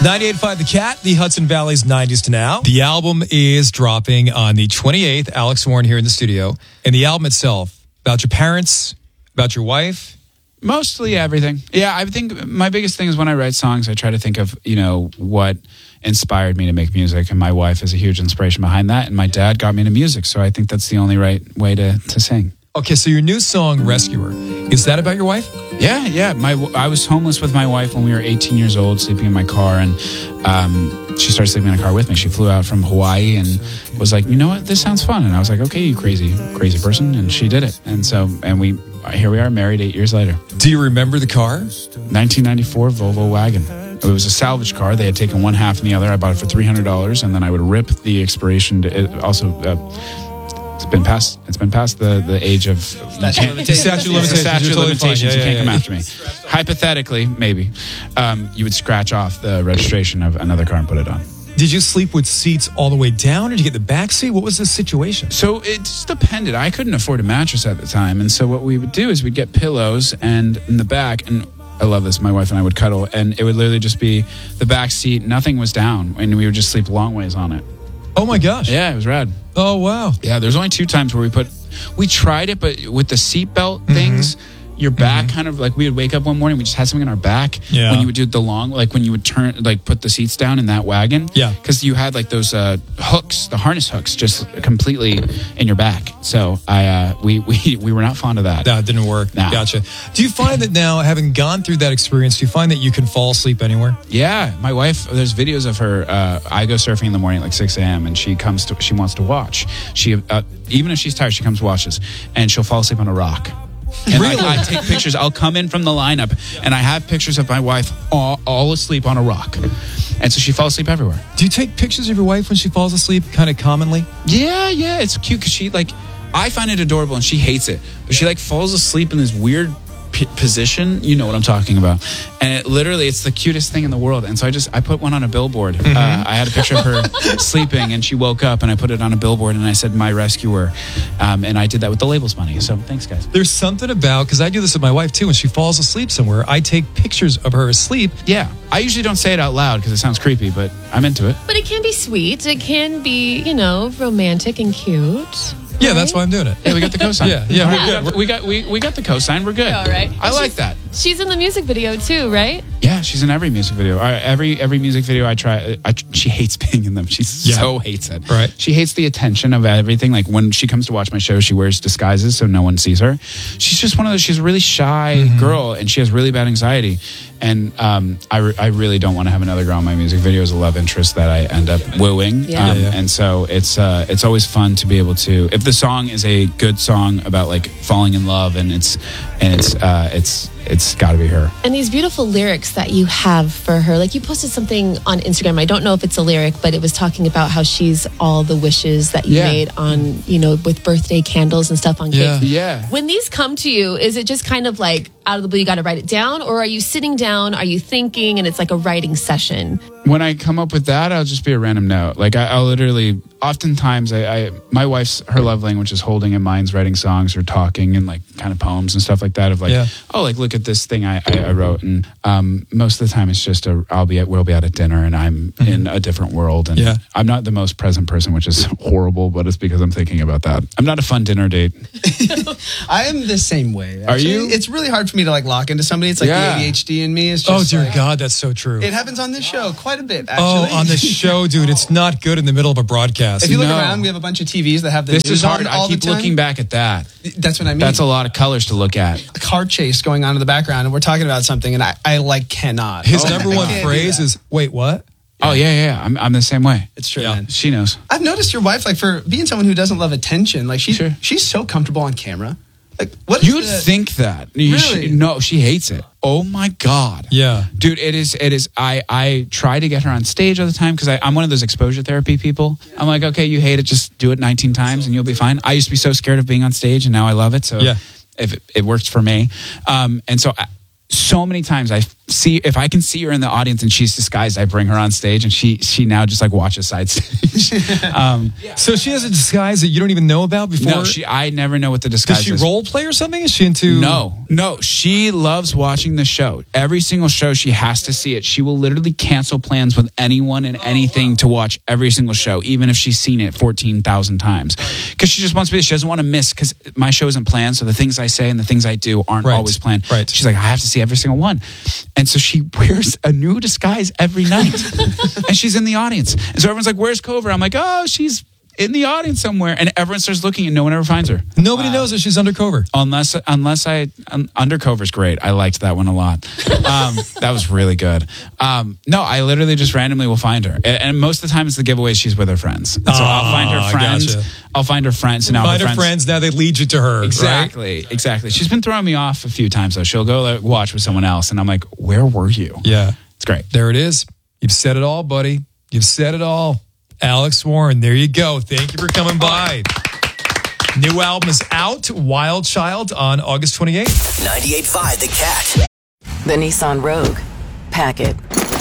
98.5 The Cat, the Hudson Valley's 90s to now. The album is dropping on the 28th. Alex Warren here in the studio. And the album itself, about your parents, about your wife. Mostly everything. Yeah, I think my biggest thing is when I write songs, I try to think of, what inspired me to make music. And my wife is a huge inspiration behind that. And my dad got me into music. So I think that's the only right way to sing. Okay, so your new song, Rescuer, is that about your wife? Yeah. I was homeless with my wife when we were 18 years old, sleeping in my car, and she started sleeping in a car with me. She flew out from Hawaii and was like, you know what, this sounds fun. And I was like, okay, you crazy person. And she did it. And here we are, married 8 years later. Do you remember the car? 1994 Volvo wagon. It was a salvage car. They had taken one half and the other. I bought it for $300, and then I would rip the expiration. It's been past the age of statute of limitations. You can't come after me. Hypothetically, maybe you would scratch off the registration of another car and put it on. Did you sleep with seats all the way down, or did you get the back seat? What was the situation? So it just depended. I couldn't afford a mattress at the time, and so what we would do is we'd get pillows and in the back, and I love this, my wife and I would cuddle, and it would literally just be the back seat. Nothing was down, and we would just sleep long ways on it. Oh my gosh. Yeah, it was rad. Oh wow. Yeah, there's only 2 times where we tried it, but with the seatbelt things, your back kind of like, we would wake up one morning, we just had something in our back. Yeah. When you would do the long, like when you would turn, like put the seats down in that wagon. Yeah. Because you had like those hooks, the harness hooks, just completely in your back. So we were not fond of that. That didn't work. Nah. Gotcha. Do you find that now, having gone through that experience, do you find that you can fall asleep anywhere? Yeah, my wife, there's videos of her. I go surfing in the morning at like 6 a.m. and she wants to watch. She even if she's tired, she comes watches, and she'll fall asleep on a rock. And really? I take pictures. I'll come in from the lineup, and I have pictures of my wife all asleep on a rock. And so she falls asleep everywhere. Do you take pictures of your wife when she falls asleep kind of commonly? Yeah. It's cute because she, like, I find it adorable and she hates it. But she, like, falls asleep in this weird position. You know what I'm talking about. And it's the cutest thing in the world. And so I put one on a billboard. I had a picture of her sleeping, and she woke up, and I put it on a billboard, and I said, "My rescuer." And I did that with the labels money. So thanks, guys. There's something about, because I do this with my wife too, when she falls asleep somewhere, I take pictures of her asleep. Yeah. I usually don't say it out loud because it sounds creepy, but I'm into it. But it can be sweet. It can be, romantic and cute. Yeah, that's why I'm doing it. Yeah, we got the cosign. Yeah, we're good. We got the cosign. We're good. All right. I like that. She's in the music video too, right? Yeah, she's in every music video. Every music video I try, she hates being in them. She so hates it. Right. She hates the attention of everything. Like when she comes to watch my show, she wears disguises so no one sees her. She's just one of those. She's a really shy girl, and she has really bad anxiety. And I really don't want to have another girl in my music video as a love interest that I end up wooing. And so it's always fun to be able to, if the song is a good song about like falling in love, and it's got to be her. And these beautiful lyrics that you have for her, like you posted something on Instagram. I don't know if it's a lyric, but it was talking about how she's all the wishes that you made on, with birthday candles and stuff on cake. Yeah. When these come to you, is it just kind of like out of the blue, you got to write it down, or are you sitting down, are you thinking, and it's like a writing session? When I come up with that, I'll just be a random note. Like I'll literally, oftentimes, my wife's, her love language is holding, and mine's writing songs or talking and like kind of poems and stuff like that. Of like, like look at this thing I wrote, and most of the time it's just we'll be out at dinner, and I'm in a different world, and I'm not the most present person, which is horrible, but it's because I'm thinking about that. I'm not a fun dinner date. I am the same way. Actually. Are you? It's really hard for me to like lock into somebody. It's like the ADHD in me. It's just dear God, that's so true. It happens on this show quite a bit, actually. Oh, on the show, dude, it's not good in the middle of a broadcast. If you look around, we have a bunch of TVs that have the This news is hard. on all I keep the time. looking back at that. That's what I mean. That's a lot of colors to look at. A car chase going on in the background, and we're talking about something, and I like cannot. His number one phrase is, "Wait, what?" Oh yeah. I'm the same way. It's true, man. She knows. I've noticed your wife, like for being someone who doesn't love attention, like she's so comfortable on camera. Like, what is You'd think that. Really? No, she hates it. Oh my God. Yeah. Dude, it is. I try to get her on stage all the time because I'm one of those exposure therapy people. I'm like, okay, you hate it, just do it 19 times and you'll be fine. I used to be so scared of being on stage, and now I love it. So if it works for me. And so many times I if I can see her in the audience and she's disguised, I bring her on stage, and she now just like watches side stage. So she has a disguise that you don't even know about before? No, I never know what the disguise is. Does she role play or something? Is she into... No, she loves watching the show. Every single show, she has to see it. She will literally cancel plans with anyone and anything to watch every single show, even if she's seen it 14,000 times. Because she just wants to be, she doesn't want to miss, because my show isn't planned, so the things I say and the things I do aren't always planned. Right. She's like, I have to see every single one. And so she wears a new disguise every night. And she's in the audience. And so everyone's like, where's Cover? I'm like, oh, she's in the audience somewhere. And everyone starts looking and no one ever finds her. Nobody knows that she's undercover. Unless Undercover's great. I liked that one a lot. That was really good. No, I literally just randomly will find her. And most of the time it's the giveaways she's with her friends. And so I'll find her friends. Gotcha. I'll find her friends. And now find her friends, now they lead you to her. Exactly, right? Exactly. She's been throwing me off a few times though. She'll go watch with someone else and I'm like, where were you? Yeah. It's great. There it is. You've said it all, buddy. You've said it all. Alex Warren, there you go. Thank you for coming by. New album is out, Wild Child, on August 28th. 98.5 The Cat. The Nissan Rogue. Pack it.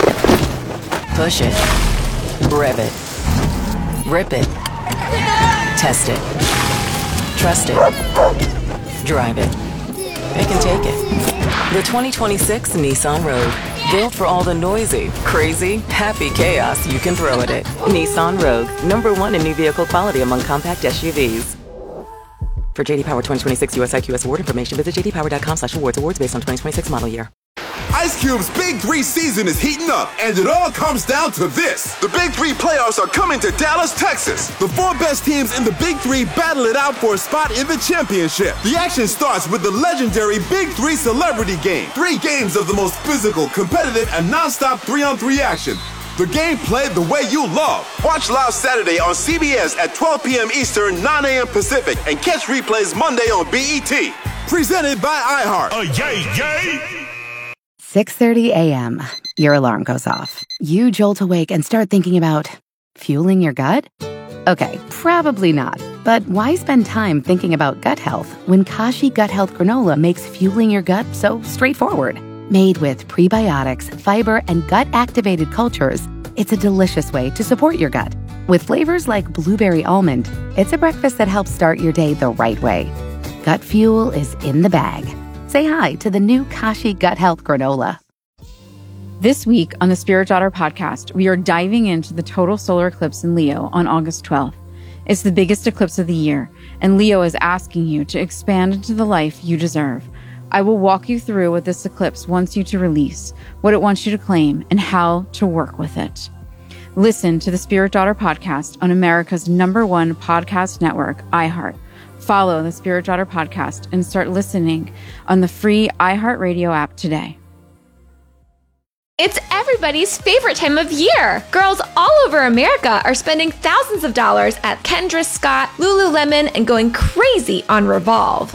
Push it. Rev it. Rip it. Test it. Trust it. Drive it. It can take it. The 2026 Nissan Rogue. Built for all the noisy, crazy, happy chaos you can throw at it. Nissan Rogue, #1 in new vehicle quality among compact SUVs. For JD Power 2026 US IQS award information, visit jdpower.com/awards. Awards based on 2026 model year. Ice Cube's Big 3 season is heating up, and it all comes down to this. The Big 3 playoffs are coming to Dallas, Texas. The 4 best teams in the Big 3 battle it out for a spot in the championship. The action starts with the legendary Big 3 Celebrity Game. 3 games of the most physical, competitive, and non-stop 3-on-3 action. The game played the way you love. Watch live Saturday on CBS at 12 p.m. Eastern, 9 a.m. Pacific, and catch replays Monday on BET. Presented by iHeart. Yay! 6:30 a.m. Your alarm goes off. You jolt awake and start thinking about fueling your gut? Okay, probably not. But why spend time thinking about gut health when Kashi Gut Health Granola makes fueling your gut so straightforward? Made with prebiotics, fiber, and gut-activated cultures, it's a delicious way to support your gut. With flavors like blueberry almond, it's a breakfast that helps start your day the right way. Gut fuel is in the bag. Say hi to the new Kashi Gut Health Granola. This week on the Spirit Daughter podcast, we are diving into the total solar eclipse in Leo on August 12th. It's the biggest eclipse of the year, and Leo is asking you to expand into the life you deserve. I will walk you through what this eclipse wants you to release, what it wants you to claim, and how to work with it. Listen to the Spirit Daughter podcast on America's #1 podcast network, iHeart. Follow the Spirit Daughter podcast and start listening on the free iHeartRadio app today. It's everybody's favorite time of year. Girls all over America are spending thousands of dollars at Kendra Scott, Lululemon, and going crazy on Revolve.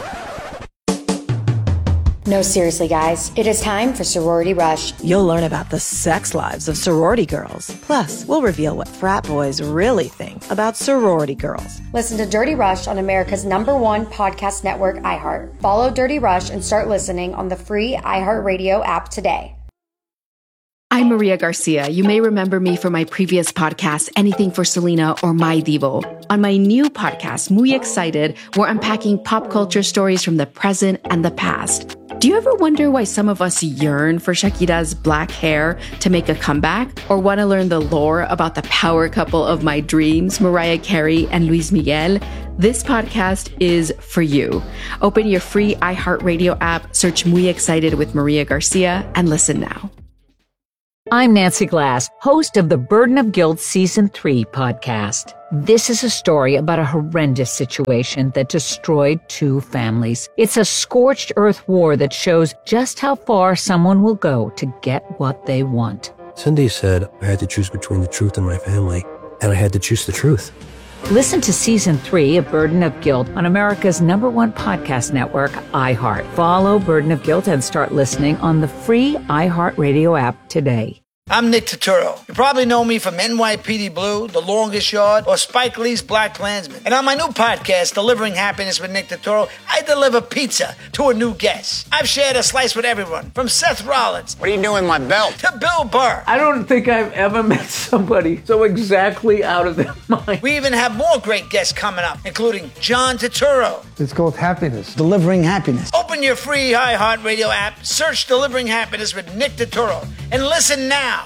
No, seriously, guys. It is time for Sorority Rush. You'll learn about the sex lives of sorority girls. Plus, we'll reveal what frat boys really think about sorority girls. Listen to Dirty Rush on America's #1 podcast network, iHeart. Follow Dirty Rush and start listening on the free iHeartRadio app today. I'm Maria Garcia. You may remember me from my previous podcast, Anything for Selena or My Divo. On my new podcast, Muy Excited, we're unpacking pop culture stories from the present and the past. Do you ever wonder why some of us yearn for Shakira's black hair to make a comeback? Or want to learn the lore about the power couple of my dreams, Mariah Carey and Luis Miguel? This podcast is for you. Open your free iHeartRadio app, search Muy Excited with Maria Garcia, and listen now. I'm Nancy Glass, host of the Burden of Guilt Season 3 podcast. This is a story about a horrendous situation that destroyed 2 families. It's a scorched earth war that shows just how far someone will go to get what they want. Cindy said I had to choose between the truth and my family, and I had to choose the truth. Listen to Season 3 of Burden of Guilt on America's #1 podcast network, iHeart. Follow Burden of Guilt and start listening on the free iHeartRadio app today. I'm Nick Turturro. You probably know me from NYPD Blue, The Longest Yard, or Spike Lee's Black Klansman. And on my new podcast, Delivering Happiness with Nick Turturro, I deliver pizza to a new guest. I've shared a slice with everyone, from Seth Rollins. What are you doing with my belt? To Bill Burr. I don't think I've ever met somebody so exactly out of their mind. We even have more great guests coming up, including John Turturro. It's called Happiness. Delivering Happiness. Open your free iHeartRadio app, search Delivering Happiness with Nick Turturro, and listen now.